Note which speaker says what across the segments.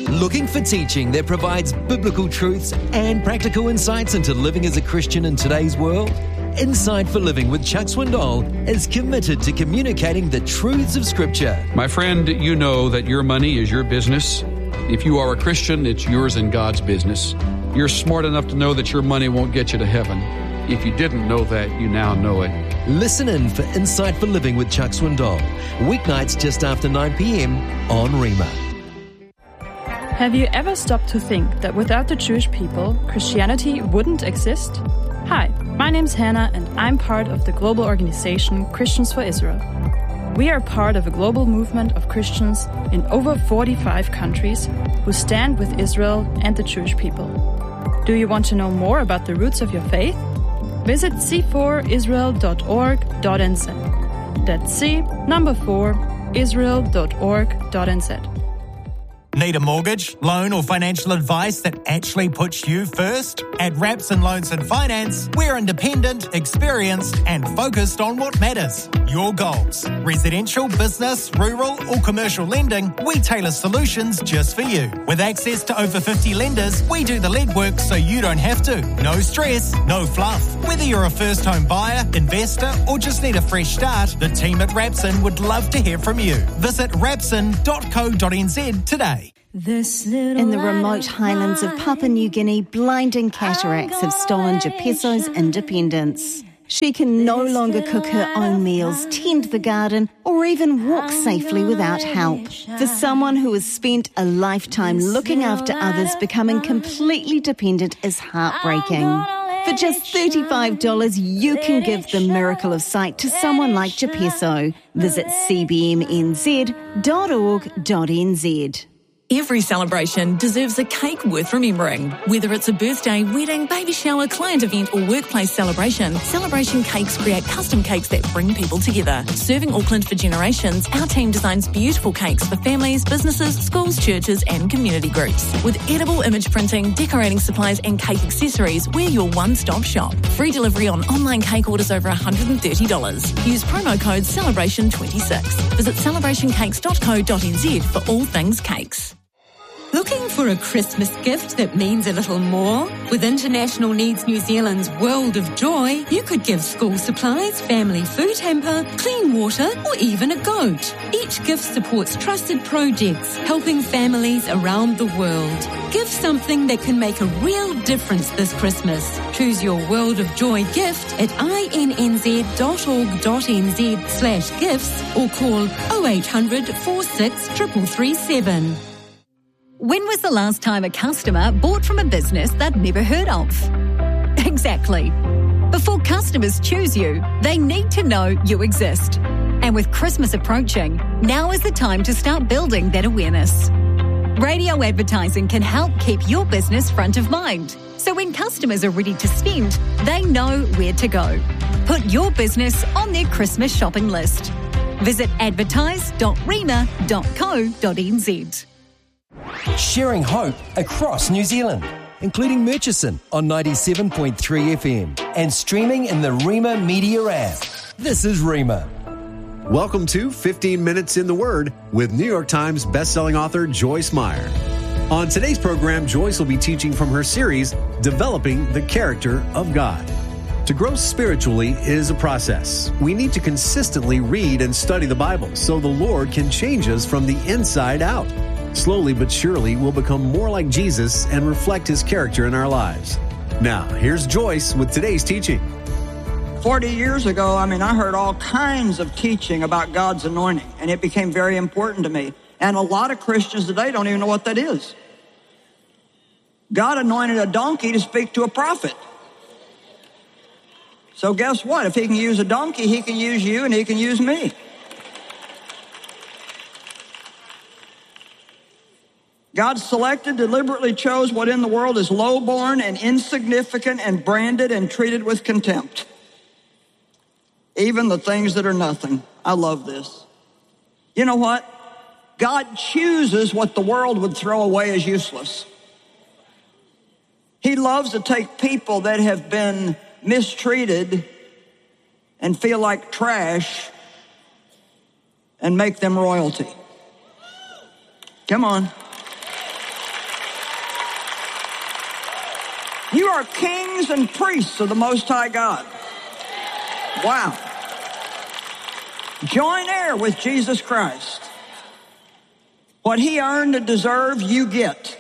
Speaker 1: Looking for teaching that provides biblical truths and practical insights into living as a Christian in today's world? Insight for Living with Chuck Swindoll is committed to communicating the truths of Scripture.
Speaker 2: My friend, you know that your money is your business. If you are a Christian, it's yours and God's business. You're smart enough to know that your money won't get you to heaven. If you didn't know that, you now know it.
Speaker 1: Listen in for Insight for Living with Chuck Swindoll, weeknights just after 9 p.m. on Rhema.
Speaker 3: Have you ever stopped to think that without the Jewish people, Christianity wouldn't exist? Hi, my name's Hannah and I'm part of the global organization Christians for Israel. We are part of a global movement of Christians in over 45 countries who stand with Israel and the Jewish people. Do you want to know more about the roots of your faith? Visit c4israel.org.nz. That's c4israel.org.nz.
Speaker 4: Need a mortgage, loan or financial advice that actually puts you first? At Rapson Loans and Finance, we're independent, experienced and focused on what matters. Your goals. Residential, business, rural or commercial lending, we tailor solutions just for you. With access to over 50 lenders, we do the legwork so you don't have to. No stress, no fluff. Whether you're a first home buyer, investor or just need a fresh start, the team at Rapson would love to hear from you. Visit rapson.co.nz today.
Speaker 5: In the remote highlands of Papua New Guinea, blinding cataracts have stolen Japesso's independence. She can no longer cook her own meals, tend the garden, or even walk safely without help. For someone who has spent a lifetime looking after others, becoming completely dependent is heartbreaking. For just $35, you can give the miracle of sight to someone like Japesso. Visit cbmnz.org.nz.
Speaker 6: Every celebration deserves a cake worth remembering. Whether it's a birthday, wedding, baby shower, client event or workplace celebration, Celebration Cakes create custom cakes that bring people together. Serving Auckland for generations, our team designs beautiful cakes for families, businesses, schools, churches and community groups. With edible image printing, decorating supplies and cake accessories, we're your one-stop shop. Free delivery on online cake orders over $130. Use promo code CELEBRATION26. Visit celebrationcakes.co.nz for all things cakes.
Speaker 7: Looking for a Christmas gift that means a little more? With International Needs New Zealand's World of Joy, you could give school supplies, family food hamper, clean water, or even a goat. Each gift supports trusted projects, helping families around the world. Give something that can make a real difference this Christmas. Choose your World of Joy gift at innz.org.nz/gifts or call 0800 46 337.
Speaker 8: When was the last time a customer bought from a business they'd never heard of? Exactly. Before customers choose you, they need to know you exist. And with Christmas approaching, now is the time to start building that awareness. Radio advertising can help keep your business front of mind. So when customers are ready to spend, they know where to go. Put your business on their Christmas shopping list. Visit advertise.rhema.co.nz.
Speaker 1: Sharing hope across New Zealand, including Murchison on 97.3 FM and streaming in the Rhema Media app. This is Rhema.
Speaker 9: Welcome to 15 Minutes in the Word with New York Times bestselling author Joyce Meyer. On today's program, Joyce will be teaching from her series, Developing the Character of God. To grow spiritually is a process. We need to consistently read and study the Bible so the Lord can change us from the inside out. Slowly but surely, we'll become more like Jesus and reflect His character in our lives. Now, here's Joyce with today's teaching.
Speaker 10: 40 years ago, I heard all kinds of teaching about God's anointing, and it became very important to me. And a lot of Christians today don't even know what that is. God anointed a donkey to speak to a prophet. So guess what? If He can use a donkey, He can use you and He can use me. God selected, deliberately chose what in the world is lowborn and insignificant and branded and treated with contempt. Even the things that are nothing. I love this. You know what? God chooses what the world would throw away as useless. He loves to take people that have been mistreated and feel like trash and make them royalty. Come on. You are kings and priests of the Most High God. Wow. Join heir with Jesus Christ. What he earned and deserved, you get.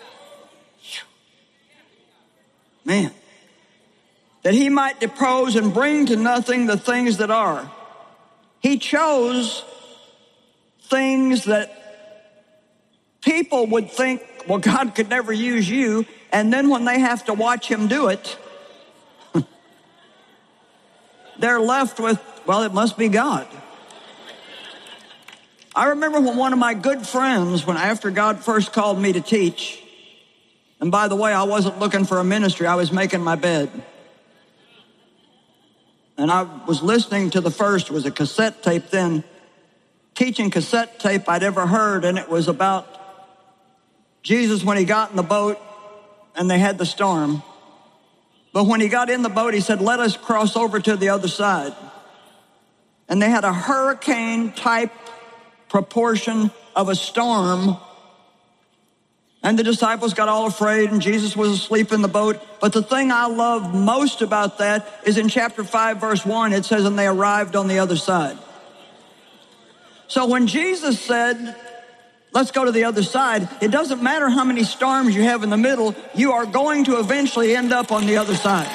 Speaker 10: Man. That he might depose and bring to nothing the things that are. He chose things that people would think, well, God could never use you. And then when they have to watch him do it, they're left with, well, it must be God. I remember when one of my good friends, after God first called me to teach, and by the way, I wasn't looking for a ministry, I was making my bed. And I was listening to the first, it was a cassette tape then, teaching cassette tape I'd ever heard, and it was about Jesus when he got in the boat and they had the storm. But when he got in the boat, he said, let us cross over to the other side. And they had a hurricane type proportion of a storm. And the disciples got all afraid and Jesus was asleep in the boat. But the thing I love most about that is in chapter 5, verse 1, it says, and they arrived on the other side. So when Jesus said, let's go to the other side, it doesn't matter how many storms you have in the middle, you are going to eventually end up on the other side.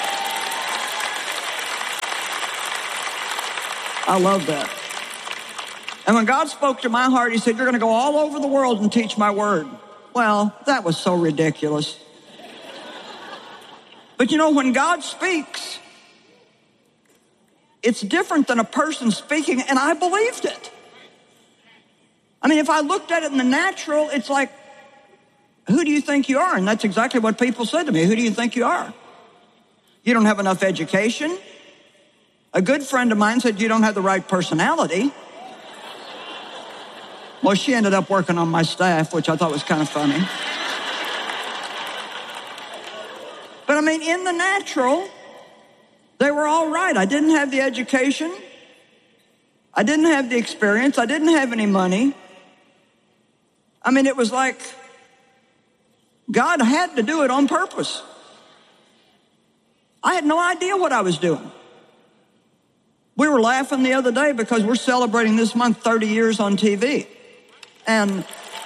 Speaker 10: I love that. And when God spoke to my heart, he said, you're going to go all over the world and teach my word. Well, that was so ridiculous. But you know, when God speaks, it's different than a person speaking, and I believed it. I mean, if I looked at it in the natural, it's like, who do you think you are? And that's exactly what people said to me. Who do you think you are? You don't have enough education. A good friend of mine said, you don't have the right personality. Well, she ended up working on my staff, which I thought was kind of funny. But I mean, in the natural, they were all right. I didn't have the education. I didn't have the experience. I didn't have any money. I mean, it was like God had to do it on purpose. I had no idea what I was doing. We were laughing the other day because we're celebrating this month 30 years on TV. And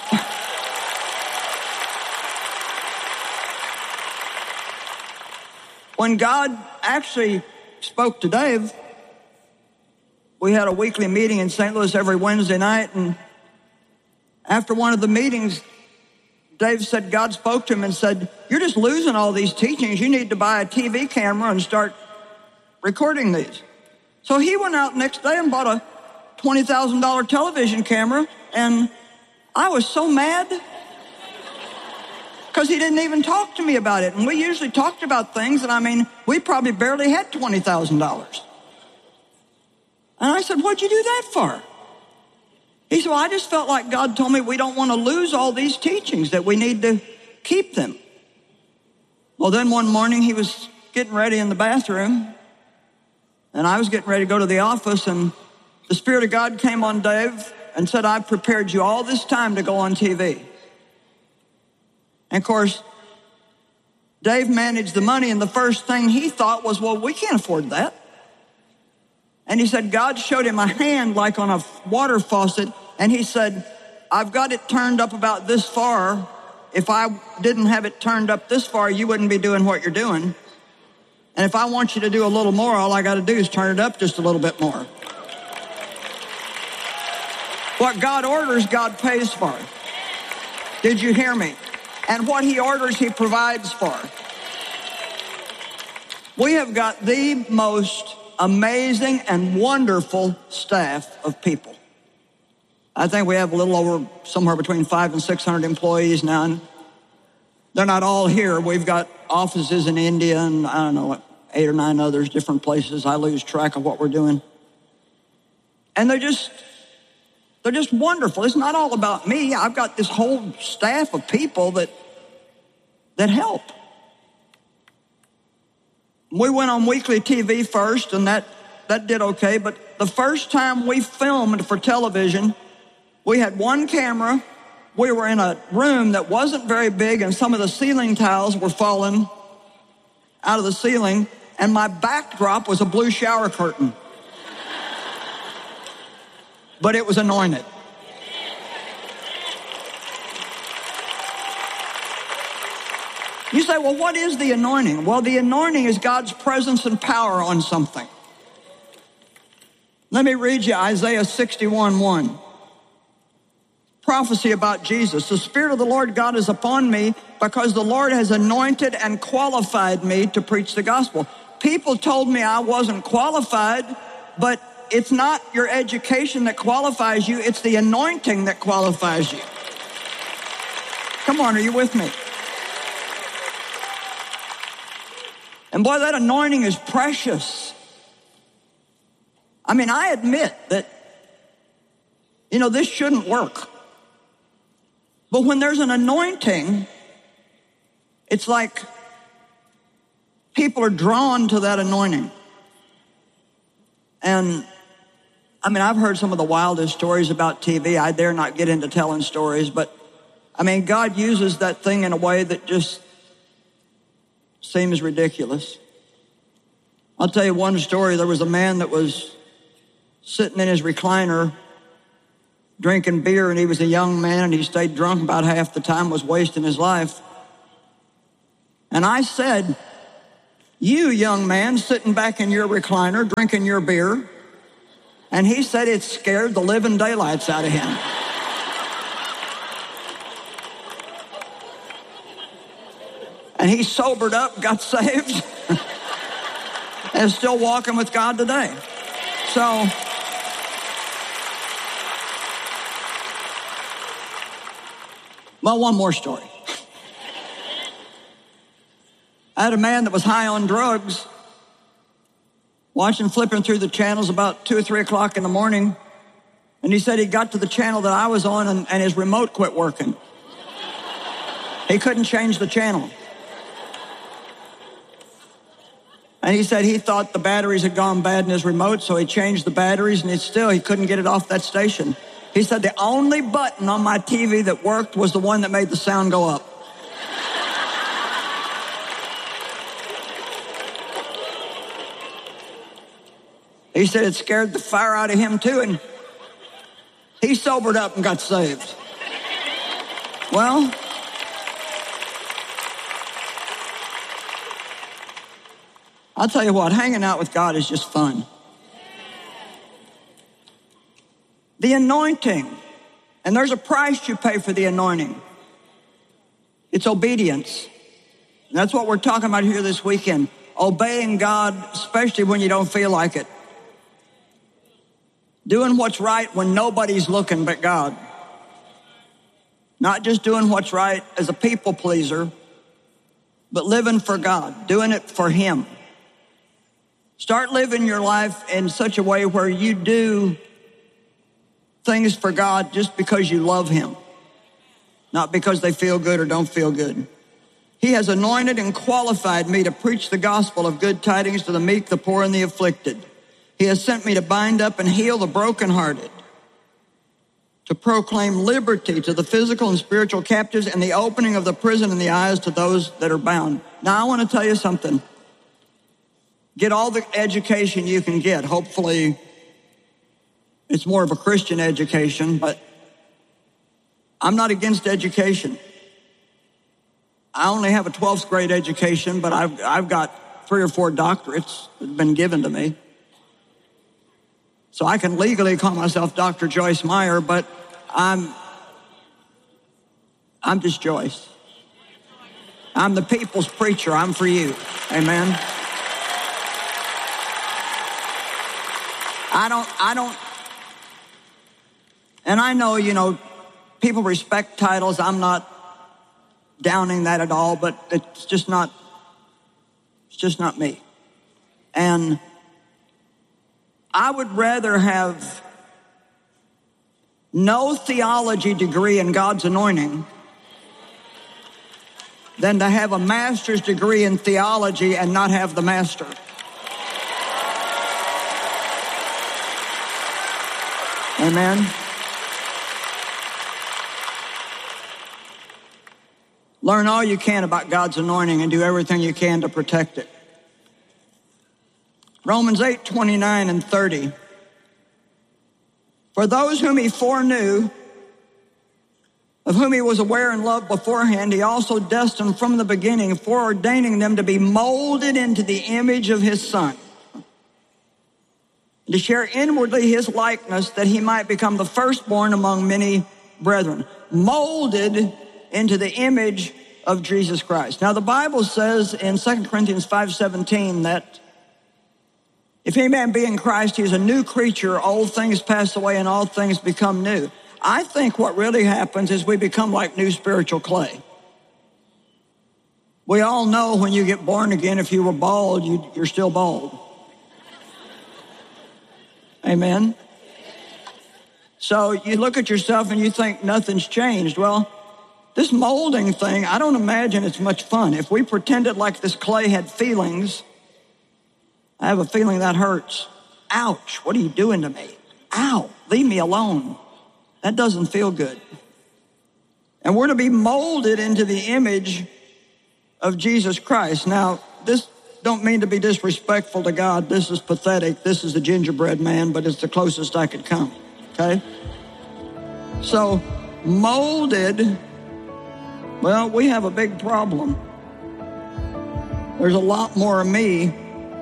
Speaker 10: when God actually spoke to Dave, we had a weekly meeting in St. Louis every Wednesday night, and after one of the meetings, Dave said God spoke to him and said, you're just losing all these teachings. You need to buy a TV camera and start recording these. So he went out next day and bought a $20,000 television camera, and I was so mad because he didn't even talk to me about it. And we usually talked about things, and I mean, we probably barely had $20,000. And I said, what'd you do that for? He said, well, I just felt like God told me we don't want to lose all these teachings, that we need to keep them. Well, then one morning he was getting ready in the bathroom, and I was getting ready to go to the office, and the Spirit of God came on Dave and said, I've prepared you all this time to go on TV. And of course, Dave managed the money, and the first thing he thought was, well, we can't afford that. And he said, God showed him a hand like on a water faucet, and he said, I've got it turned up about this far. If I didn't have it turned up this far, you wouldn't be doing what you're doing. And if I want you to do a little more, all I got to do is turn it up just a little bit more. What God orders, God pays for. Did you hear me? And what he orders, he provides for. We have got the most amazing and wonderful staff of people. I think we have a little over somewhere between 500 and 600 employees now. And they're not all here. We've got offices in India and I don't know, 8 or 9 others, different places. I lose track of what we're doing. And they're just wonderful. It's not all about me. I've got this whole staff of people that help. We went on weekly TV first, and that did okay. But the first time we filmed for television, we had one camera. We were in a room that wasn't very big, and some of the ceiling tiles were falling out of the ceiling, and my backdrop was a blue shower curtain. But it was anointed. You say, well, what is the anointing? Well, the anointing is God's presence and power on something. Let me read you Isaiah 61:1. Prophecy about Jesus. The Spirit of the Lord God is upon me because the Lord has anointed and qualified me to preach the gospel. People told me I wasn't qualified, but it's not your education that qualifies you, it's the anointing that qualifies you. Come on, are you with me? And boy, that anointing is precious. I mean, I admit that, this shouldn't work. But when there's an anointing, it's like people are drawn to that anointing. And I've heard some of the wildest stories about TV. I dare not get into telling stories, but God uses that thing in a way that just seems ridiculous. I'll tell you one story. There was a man that was sitting in his recliner drinking beer, and he was a young man, and he stayed drunk about half the time, was wasting his life. And I said, you young man sitting back in your recliner drinking your beer. And he said it scared the living daylights out of him. And he sobered up, got saved, and is still walking with God today. So, well, one more story. I had a man that was high on drugs, flipping through the channels about 2 or 3 o'clock in the morning. And he said he got to the channel that I was on and his remote quit working. He couldn't change the channel. And he said he thought the batteries had gone bad in his remote, so he changed the batteries, and he couldn't get it off that station. He said the only button on my TV that worked was the one that made the sound go up. He said it scared the fire out of him too, and he sobered up and got saved. Well, I'll tell you what, hanging out with God is just fun. The anointing, and there's a price you pay for the anointing. It's obedience. And that's what we're talking about here this weekend. Obeying God, especially when you don't feel like it. Doing what's right when nobody's looking but God. Not just doing what's right as a people pleaser, but living for God, doing it for Him. Start living your life in such a way where you do things for God just because you love Him, not because they feel good or don't feel good. He has anointed and qualified me to preach the gospel of good tidings to the meek, the poor, and the afflicted. He has sent me to bind up and heal the brokenhearted, to proclaim liberty to the physical and spiritual captives, and the opening of the prison and the eyes to those that are bound. Now, I want to tell you something. Get all the education you can get. Hopefully, it's more of a Christian education, but I'm not against education. I only have a 12th grade education, but I've got 3 or 4 doctorates that have been given to me. So I can legally call myself Dr. Joyce Meyer, but I'm just Joyce. I'm the people's preacher. I'm for you. Amen. I don't, and I know, people respect titles. I'm not downing that at all, but it's just not me. And I would rather have no theology degree in God's anointing than to have a master's degree in theology and not have the master. Amen. Learn all you can about God's anointing and do everything you can to protect it. Romans 8:29 and 30. For those whom he foreknew, of whom he was aware and loved beforehand, he also destined from the beginning, foreordaining them to be molded into the image of his Son, to share inwardly his likeness, that he might become the firstborn among many brethren. Molded into the image of Jesus Christ. Now the Bible says in 2 Corinthians 5:17 that if any man be in Christ, he is a new creature. Old things pass away and all things become new. I think what really happens is we become like new spiritual clay. We all know when you get born again, if you were bald, you're still bald. Amen? So you look at yourself and you think nothing's changed. Well, this molding thing, I don't imagine it's much fun. If we pretended like this clay had feelings, I have a feeling that hurts. Ouch, what are you doing to me? Ow, leave me alone. That doesn't feel good. And we're to be molded into the image of Jesus Christ. Now, this don't mean to be disrespectful to God. This is pathetic. This is the gingerbread man, but it's the closest I could come, okay? So, molded, well, we have a big problem. There's a lot more of me.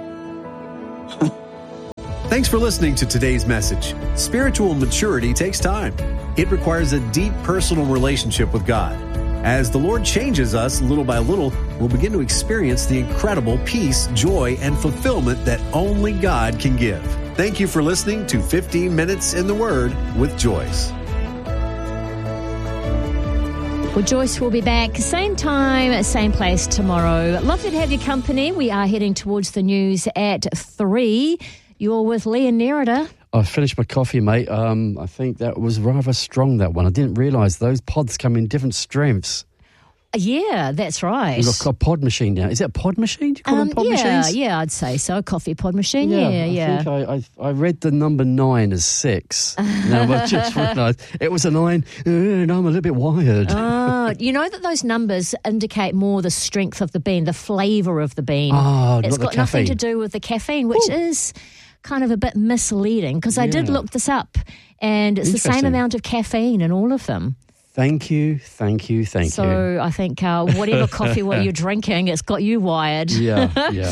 Speaker 9: Thanks for listening to today's message. Spiritual maturity takes time. It requires a deep personal relationship with God. As the Lord changes us little by little, we'll begin to experience the incredible peace, joy, and fulfillment that only God can give. Thank you for listening to 15 Minutes in the Word with Joyce.
Speaker 11: Well, Joyce will be back same time, same place tomorrow. Lovely to have your company. We are heading towards the news at 3. You're with Lee and Nerida.
Speaker 12: I finished my coffee, mate. I think that was rather strong, that one. I didn't realise those pods come in different strengths.
Speaker 11: Yeah, that's right.
Speaker 12: We've got a pod machine now. Is it a pod machine? Do you call them pod machines?
Speaker 11: Yeah, I'd say so. A coffee pod machine, yeah.
Speaker 12: I think I read the number 9 as 6. Now I just realised it was a 9, and I'm a little bit wired.
Speaker 11: You know that those numbers indicate more the strength of the bean, the flavour of the bean.
Speaker 12: It's
Speaker 11: got nothing to do with the caffeine, which is kind of a bit misleading, because I did look this up, and it's the same amount of caffeine in all of them.
Speaker 12: Thank you.
Speaker 11: So I think whatever coffee what you're drinking, it's got you wired.
Speaker 12: Yeah.